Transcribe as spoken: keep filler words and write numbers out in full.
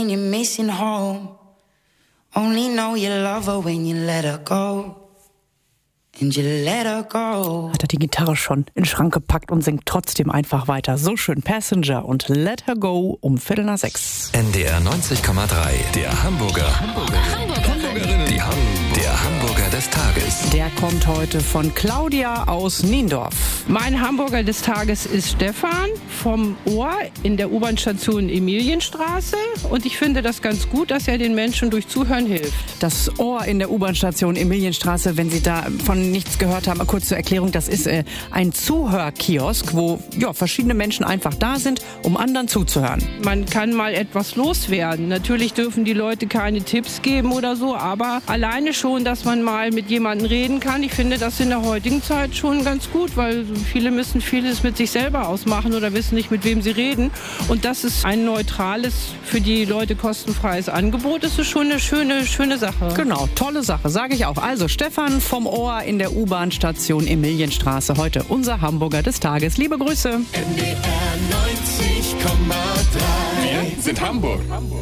You're missing home. Only know you love her when you let her go. And you let her go. Hat er die Gitarre schon in den Schrank gepackt und singt trotzdem einfach weiter. So schön. Passenger und Let Her Go um Viertel nach sechs. N D R neunzig Komma drei. Der Hamburger. Hamburgerinnen. Hamburgerinnen. Die Ham der Hamburger des Tages. Der kommt heute von Claudia aus Niendorf. Mein Hamburger des Tages ist Stefan vom Ohr in der U-Bahn-Station Emilienstraße. Und ich finde das ganz gut, dass er den Menschen durch Zuhören hilft. Das Ohr in der U-Bahn-Station Emilienstraße, wenn Sie da von nichts gehört haben, kurz zur Erklärung, das ist äh, ein Zuhörkiosk, wo ja, verschiedene Menschen einfach da sind, um anderen zuzuhören. Man kann mal etwas loswerden. Natürlich dürfen die Leute keine Tipps geben oder so, aber alleine schon, dass man mal mit jemandem reden kann, ich finde das in der heutigen Zeit schon ganz gut, weil viele müssen vieles mit sich selber ausmachen oder wissen nicht, mit wem sie reden. Und das ist ein neutrales, für die Leute kostenfreies Angebot. Das ist schon eine schöne, schöne Sache. Genau, tolle Sache, sage ich auch. Also Stefan vom Ohr in der U-Bahn-Station Emilienstraße. Heute unser Hamburger des Tages. Liebe Grüße. N D R neunzig Komma drei. Wir sind Hamburg. Hamburg.